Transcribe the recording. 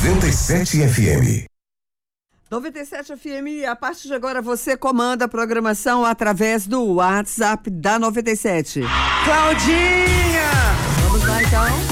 97 FM. 97 FM, a partir de agora você comanda a programação através do WhatsApp da 97. Claudinha! Vamos lá então.